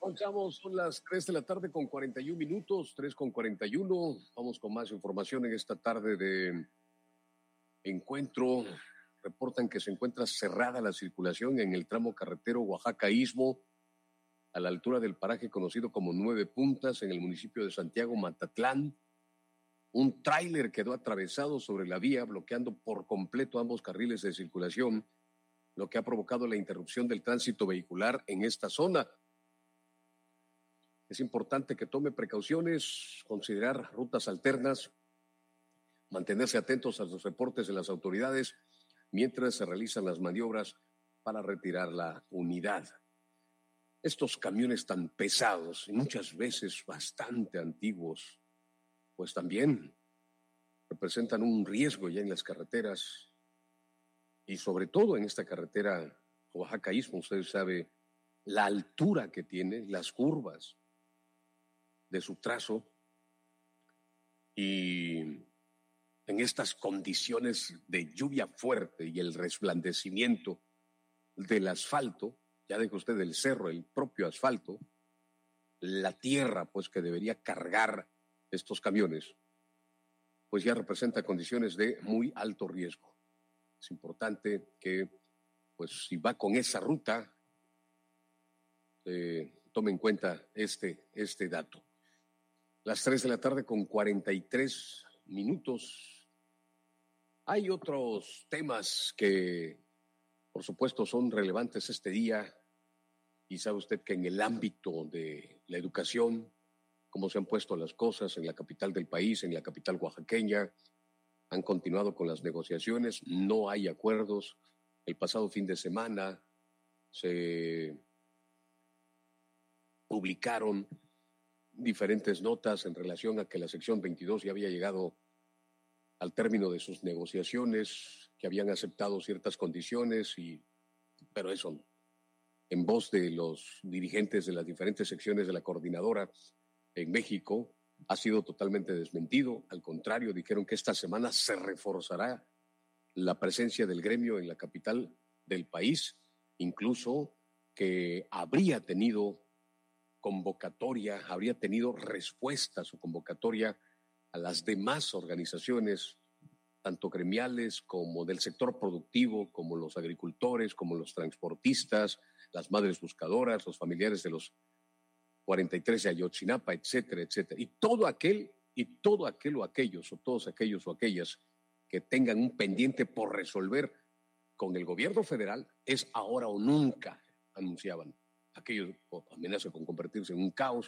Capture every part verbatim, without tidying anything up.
Avanzamos, son las tres de la tarde con cuarenta y un minutos, tres con cuarenta y uno. Vamos con más información en esta tarde de encuentro. Reportan que se encuentra cerrada la circulación en el tramo carretero Oaxaca-Istmo, a la altura del paraje conocido como Nueve Puntas, en el municipio de Santiago Matatlán. Un tráiler quedó atravesado sobre la vía, bloqueando por completo ambos carriles de circulación, lo que ha provocado la interrupción del tránsito vehicular en esta zona. Es importante que tome precauciones, considerar rutas alternas, mantenerse atentos a los reportes de las autoridades mientras se realizan las maniobras para retirar la unidad. Estos camiones tan pesados y muchas veces bastante antiguos, pues también representan un riesgo ya en las carreteras y sobre todo en esta carretera Oaxaca-Istmo. Usted sabe la altura que tiene, las curvas de su trazo, y en estas condiciones de lluvia fuerte y el resplandecimiento del asfalto, ya deja usted el cerro, el propio asfalto, la tierra pues que debería cargar estos camiones, pues ya representa condiciones de muy alto riesgo. Es importante que pues si va con esa ruta, eh, tome en cuenta este, este dato. Las tres de la tarde con cuarenta y tres minutos. Hay otros temas que, por supuesto, son relevantes este día. Y sabe usted que en el ámbito de la educación, cómo se han puesto las cosas en la capital del país, en la capital oaxaqueña, han continuado con las negociaciones, no hay acuerdos. El pasado fin de semana se publicaron diferentes notas en relación a que la sección veintidós ya había llegado al término de sus negociaciones, que habían aceptado ciertas condiciones, y, pero eso, en voz de los dirigentes de las diferentes secciones de la coordinadora en México, ha sido totalmente desmentido. Al contrario, dijeron que esta semana se reforzará la presencia del gremio en la capital del país, incluso que habría tenido convocatoria, habría tenido respuesta a su convocatoria a las demás organizaciones, tanto gremiales como del sector productivo, como los agricultores, como los transportistas, las madres buscadoras, los familiares de los cuarenta y tres de Ayotzinapa, etcétera, etcétera. Y todo aquel, y todo aquel o aquellos, o todos aquellos o aquellas que tengan un pendiente por resolver con el gobierno federal, es ahora o nunca, anunciaban. Aquello amenaza con convertirse en un caos,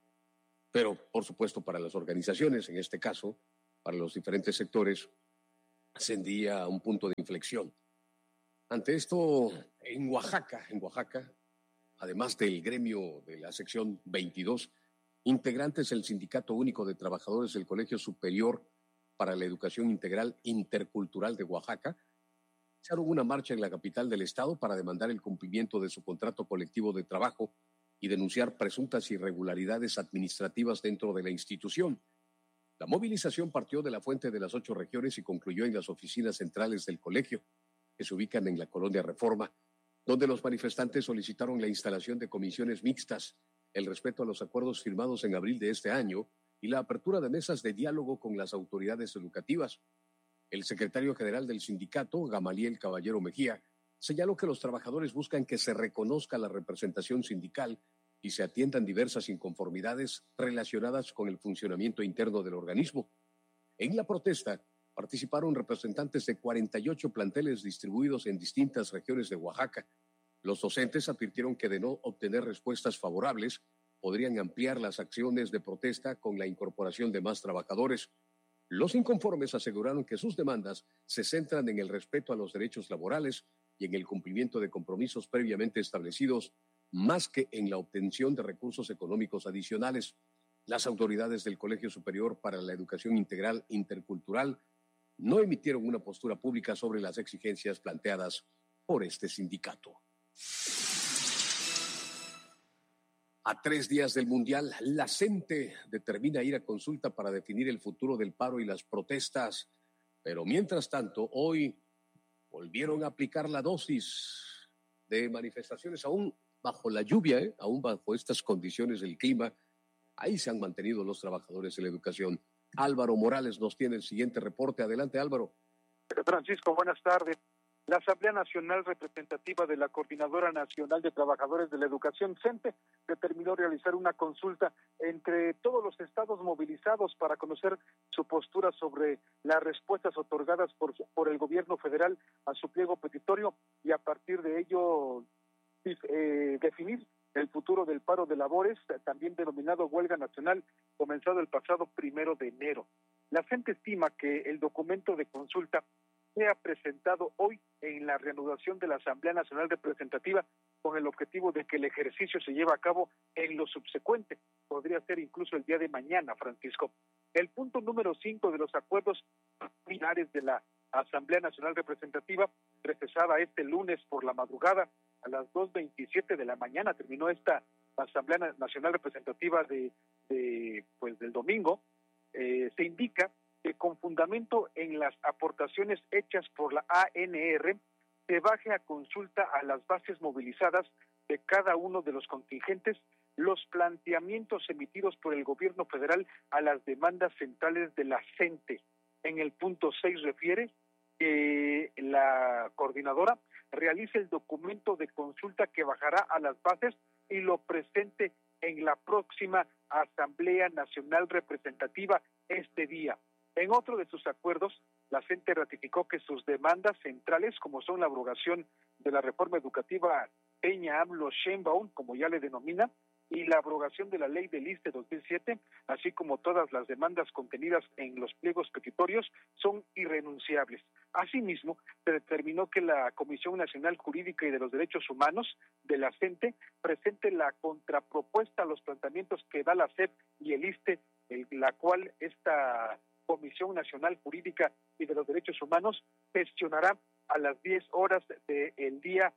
pero por supuesto para las organizaciones, en este caso, para los diferentes sectores, ascendía a un punto de inflexión. Ante esto, en Oaxaca, en Oaxaca, además del gremio de la sección veintidós, integrantes del Sindicato Único de Trabajadores del Colegio Superior para la Educación Integral Intercultural de Oaxaca, iniciaron una marcha en la capital del estado para demandar el cumplimiento de su contrato colectivo de trabajo y denunciar presuntas irregularidades administrativas dentro de la institución. La movilización partió de la fuente de las ocho regiones y concluyó en las oficinas centrales del colegio, que se ubican en la colonia Reforma, donde los manifestantes solicitaron la instalación de comisiones mixtas, el respeto a los acuerdos firmados en abril de este año y la apertura de mesas de diálogo con las autoridades educativas. El secretario general del sindicato, Gamaliel Caballero Mejía, señaló que los trabajadores buscan que se reconozca la representación sindical y se atiendan diversas inconformidades relacionadas con el funcionamiento interno del organismo. En la protesta participaron representantes de cuarenta y ocho planteles distribuidos en distintas regiones de Oaxaca. Los docentes advirtieron que de no obtener respuestas favorables, podrían ampliar las acciones de protesta con la incorporación de más trabajadores. Los inconformes aseguraron que sus demandas se centran en el respeto a los derechos laborales y en el cumplimiento de compromisos previamente establecidos, más que en la obtención de recursos económicos adicionales. Las autoridades del Colegio Superior para la Educación Integral Intercultural no emitieron una postura pública sobre las exigencias planteadas por este sindicato. A tres días del Mundial, la CENTE determina ir a consulta para definir el futuro del paro y las protestas. Pero mientras tanto, hoy volvieron a aplicar la dosis de manifestaciones aún bajo la lluvia, ¿eh? Aún bajo estas condiciones del clima, ahí se han mantenido los trabajadores de la educación. Álvaro Morales nos tiene el siguiente reporte. Adelante, Álvaro. Francisco, buenas tardes. La Asamblea Nacional Representativa de la Coordinadora Nacional de Trabajadores de la Educación, CENTE, determinó realizar una consulta entre todos los estados movilizados para conocer su postura sobre las respuestas otorgadas por, por el gobierno federal a su pliego petitorio y a partir de ello eh, definir el futuro del paro de labores, también denominado huelga nacional, comenzado el pasado primero de enero. La CENTE estima que el documento de consulta sea presentado hoy en la reanudación de la Asamblea Nacional Representativa con el objetivo de que el ejercicio se lleve a cabo en lo subsecuente. Podría ser incluso el día de mañana, Francisco. El punto número cinco de los acuerdos preliminares de la Asamblea Nacional Representativa, recesada este lunes por la madrugada a las dos veintisiete de la mañana, terminó esta Asamblea Nacional Representativa de, de pues del domingo, eh, se indica que con fundamento en las aportaciones hechas por la A N R, se baje a consulta a las bases movilizadas de cada uno de los contingentes los planteamientos emitidos por el gobierno federal a las demandas centrales de la CENTE. En el punto seis refiere que la coordinadora realice el documento de consulta que bajará a las bases y lo presente en la próxima Asamblea Nacional Representativa este día. En otro de sus acuerdos, la CENTE ratificó que sus demandas centrales, como son la abrogación de la reforma educativa Peña AMLO Sheinbaum, como ya le denomina, y la abrogación de la ley del ISSSTE dos mil siete, así como todas las demandas contenidas en los pliegos petitorios, son irrenunciables. Asimismo, se determinó que la Comisión Nacional Jurídica y de los Derechos Humanos de la CENTE presente la contrapropuesta a los planteamientos que da la SEP y el ISSSTE, el, la cual esta Comisión Nacional Jurídica y de los Derechos Humanos sesionará a las diez horas del día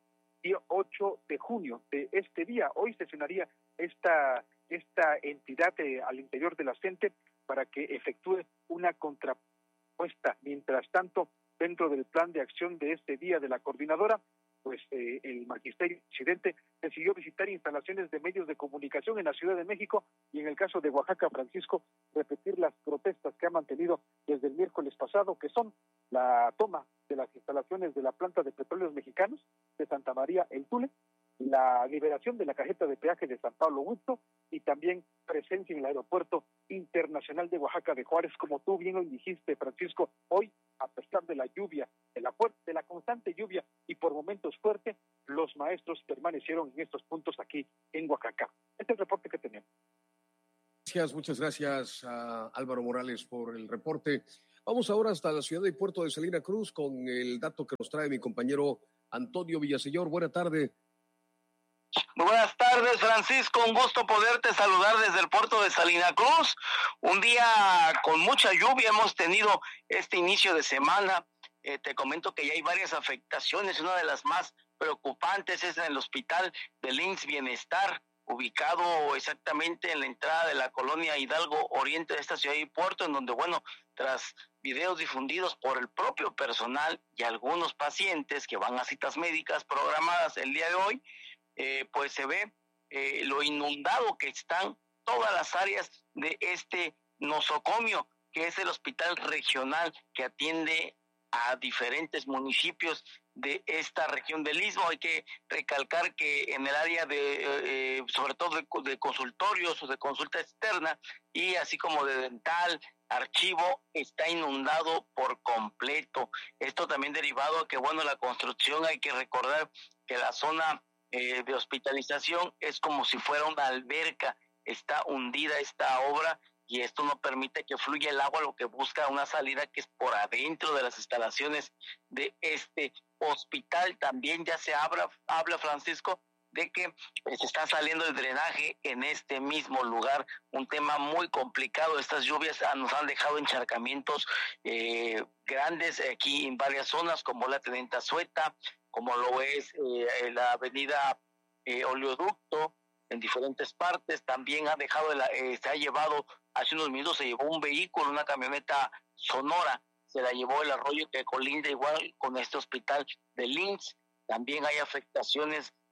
ocho de junio de este día. Hoy sesionaría esta esta entidad eh, al interior de la CENTE para que efectúe una contrapuesta. Mientras tanto, dentro del plan de acción de este día de la coordinadora, pues eh, el magisterio presidente decidió visitar instalaciones de medios de comunicación en la Ciudad de México y en el caso de Oaxaca, Francisco, repetir las protestas que ha mantenido desde el miércoles pasado, que son la toma de las instalaciones de la planta de petróleos mexicanos de Santa María El Tule, la liberación de la cajeta de peaje de San Pablo Huixto y también presencia en el aeropuerto internacional de Oaxaca de Juárez. Como tú bien lo dijiste, Francisco, hoy, a pesar de la lluvia, de la fuerte, de la constante lluvia y por momentos fuerte, los maestros permanecieron en estos puntos aquí en Oaxaca. Este es el reporte que tenemos. Gracias, muchas gracias a Álvaro Morales por el reporte. Vamos ahora hasta la ciudad de Puerto de Salina Cruz con el dato que nos trae mi compañero Antonio Villaseñor. Buena tarde. Muy buenas tardes, Francisco, un gusto poderte saludar desde el puerto de Salina Cruz. Un día con mucha lluvia hemos tenido este inicio de semana. Eh, te comento que ya hay varias afectaciones. Una de las más preocupantes es en el hospital del I M S S Bienestar, ubicado exactamente en la entrada de la colonia Hidalgo Oriente de esta ciudad y puerto, en donde, bueno, tras videos difundidos por el propio personal y algunos pacientes que van a citas médicas programadas el día de hoy, Eh, pues se ve eh, lo inundado que están todas las áreas de este nosocomio, que es el hospital regional que atiende a diferentes municipios de esta región del Istmo. Hay que recalcar que en el área de, eh, sobre todo de, de consultorios o de consulta externa y así como de dental, archivo, está inundado por completo. Esto también derivado a que, bueno, la construcción, hay que recordar que la zona Eh, de hospitalización es como si fuera una alberca, está hundida esta obra y esto no permite que fluya el agua, lo que busca una salida que es por adentro de las instalaciones de este hospital. También ya se habla, habla Francisco, de que se está saliendo el drenaje en este mismo lugar, un tema muy complicado. Estas lluvias nos han dejado encharcamientos eh, grandes aquí en varias zonas, como la Teniente Azueta, como lo es eh, la avenida eh, Oleoducto, en diferentes partes. También ha dejado, la, eh, se ha llevado, hace unos minutos se llevó un vehículo, una camioneta Sonora, se la llevó el arroyo que colinda igual con este hospital del I M S S. También hay afectaciones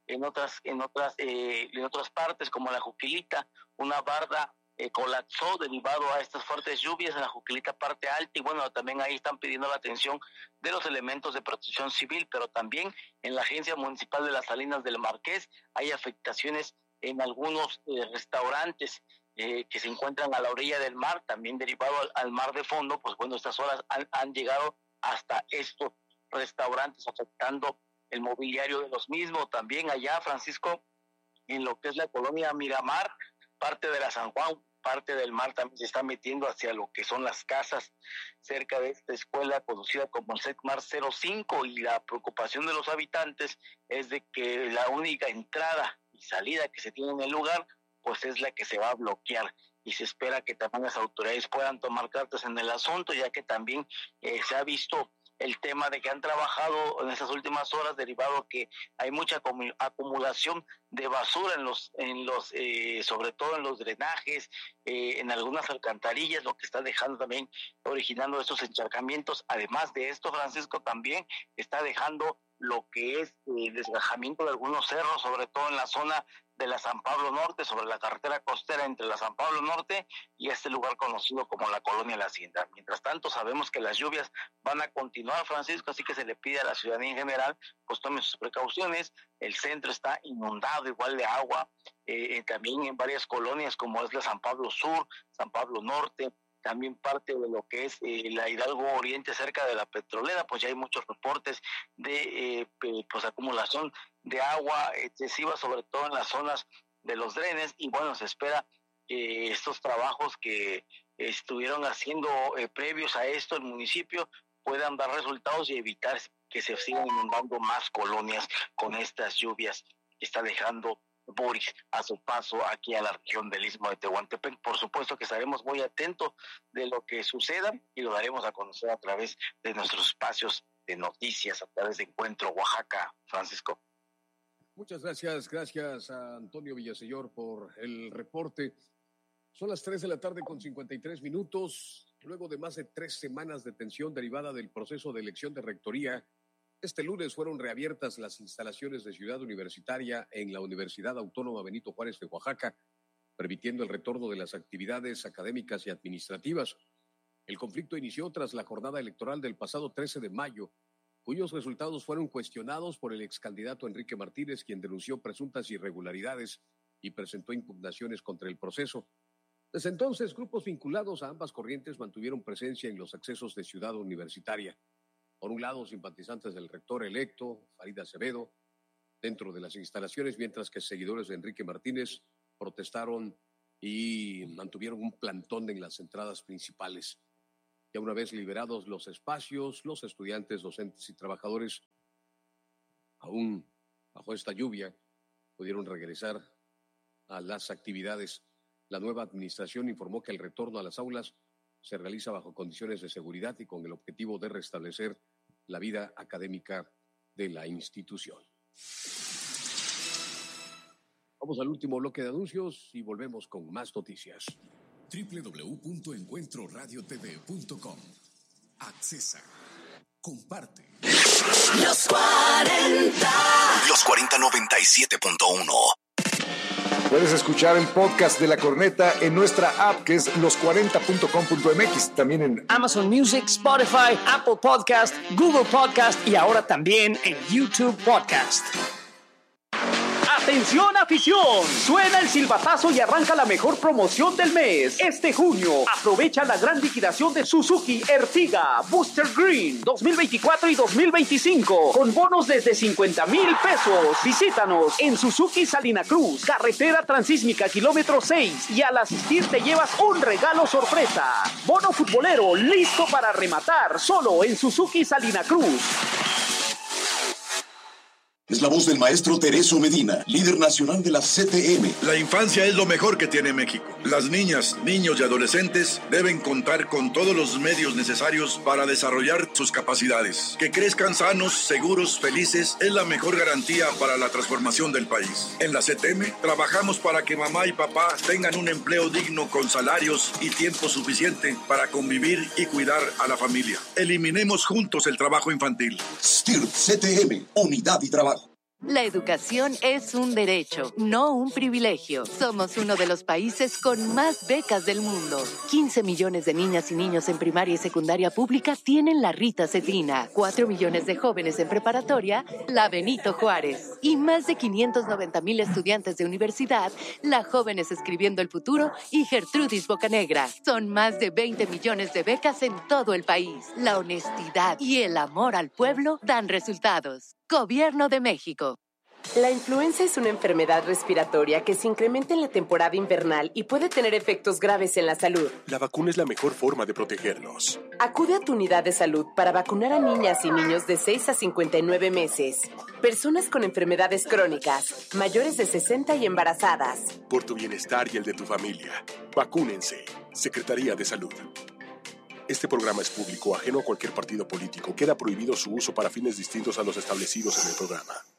en otras, en otras, eh, en otras partes como la Juquilita, una barda eh, colapsó derivado a estas fuertes lluvias en la Juquilita parte alta, y bueno, también ahí están pidiendo la atención de los elementos de protección civil, pero también en la Agencia Municipal de las Salinas del Marqués hay afectaciones en algunos eh, restaurantes eh, que se encuentran a la orilla del mar, también derivado al, al mar de fondo. Pues bueno, estas horas han, han llegado hasta estos restaurantes, afectando el mobiliario de los mismos. También allá, Francisco, en lo que es la colonia Miramar, parte de la San Juan, parte del mar también se está metiendo hacia lo que son las casas cerca de esta escuela conocida como el SECMAR cero cinco, y la preocupación de los habitantes es de que la única entrada y salida que se tiene en el lugar pues es la que se va a bloquear, y se espera que también las autoridades puedan tomar cartas en el asunto, ya que también eh, se ha visto el tema de que han trabajado en estas últimas horas, derivado que hay mucha acumulación de basura en los, en los, eh, sobre todo en los drenajes, eh, en algunas alcantarillas, lo que está dejando también, originando estos encharcamientos. Además de esto, Francisco, también está dejando lo que es el desgajamiento de algunos cerros, sobre todo en la zona de la San Pablo Norte, sobre la carretera costera entre la San Pablo Norte y este lugar conocido como la Colonia La Hacienda. Mientras tanto, sabemos que las lluvias van a continuar, Francisco, así que se le pide a la ciudadanía en general pues tome sus precauciones. El centro está inundado igual de agua, eh, también en varias colonias como es la San Pablo Sur, San Pablo Norte, también parte de lo que es eh, la Hidalgo Oriente cerca de la Petrolera, pues ya hay muchos reportes de eh, pues acumulación de agua excesiva, sobre todo en las zonas de los drenes, y bueno, se espera que estos trabajos que estuvieron haciendo eh, previos a esto el municipio puedan dar resultados y evitar que se sigan inundando más colonias con estas lluvias que está dejando Boris a su paso aquí a la región del Istmo de Tehuantepec. Por supuesto que estaremos muy atentos de lo que suceda y lo daremos a conocer a través de nuestros espacios de noticias, a través de Encuentro Oaxaca. Francisco. Muchas gracias, gracias a Antonio Villaseñor por el reporte. Son las tres de la tarde con cincuenta y tres minutos. Luego de más de tres semanas de tensión derivada del proceso de elección de rectoría, este lunes fueron reabiertas las instalaciones de Ciudad Universitaria en la Universidad Autónoma Benito Juárez de Oaxaca, permitiendo el retorno de las actividades académicas y administrativas. El conflicto inició tras la jornada electoral del pasado trece de mayo, cuyos resultados fueron cuestionados por el excandidato Enrique Martínez, quien denunció presuntas irregularidades y presentó impugnaciones contra el proceso. Desde entonces, grupos vinculados a ambas corrientes mantuvieron presencia en los accesos de Ciudad Universitaria. Por un lado, simpatizantes del rector electo, Farid Acevedo, dentro de las instalaciones, mientras que seguidores de Enrique Martínez protestaron y mantuvieron un plantón en las entradas principales. Ya una vez liberados los espacios, los estudiantes, docentes y trabajadores, aún bajo esta lluvia, pudieron regresar a las actividades. La nueva administración informó que el retorno a las aulas se realiza bajo condiciones de seguridad y con el objetivo de restablecer la vida académica de la institución. Vamos al último bloque de anuncios y volvemos con más noticias. doble u doble u doble u punto encuentro radio t v punto com. Accesa. Comparte. Los cuarenta. Los cuarenta noventa y siete punto uno. Puedes escuchar el podcast de La Corneta en nuestra app, que es los cuarenta punto com punto m x, también en Amazon Music, Spotify, Apple Podcast, Google Podcast y ahora también en YouTube Podcast. ¡Atención, afición! Suena el silbatazo y arranca la mejor promoción del mes. Este junio, aprovecha la gran liquidación de Suzuki Ertiga Booster Green dos mil veinticuatro y dos mil veinticinco con bonos desde cincuenta mil pesos. Visítanos en Suzuki Salina Cruz, carretera transísmica kilómetro seis, y al asistir te llevas un regalo sorpresa. Bono futbolero listo para rematar, solo en Suzuki Salina Cruz. Es la voz del maestro Tereso Medina, líder nacional de la C T M. La infancia es lo mejor que tiene México. Las niñas, niños y adolescentes deben contar con todos los medios necesarios para desarrollar sus capacidades. Que crezcan sanos, seguros, felices es la mejor garantía para la transformación del país. En la C T M trabajamos para que mamá y papá tengan un empleo digno con salarios y tiempo suficiente para convivir y cuidar a la familia. Eliminemos juntos el trabajo infantil. S T I R P C T M, unidad y trabajo. La educación es un derecho, no un privilegio. Somos uno de los países con más becas del mundo. quince millones de niñas y niños en primaria y secundaria pública tienen la Rita Cetina. cuatro millones de jóvenes en preparatoria, la Benito Juárez. Y más de quinientos noventa mil estudiantes de universidad, la Jóvenes Escribiendo el Futuro y Gertrudis Bocanegra. Son más de veinte millones de becas en todo el país. La honestidad y el amor al pueblo dan resultados. Gobierno de México. La influenza es una enfermedad respiratoria que se incrementa en la temporada invernal y puede tener efectos graves en la salud. La vacuna es la mejor forma de protegernos. Acude a tu unidad de salud para vacunar a niñas y niños de seis a cincuenta y nueve meses, personas con enfermedades crónicas, mayores de sesenta y embarazadas. Por tu bienestar y el de tu familia, vacúnense. Secretaría de Salud. Este programa es público, ajeno a cualquier partido político. Queda prohibido su uso para fines distintos a los establecidos en el programa.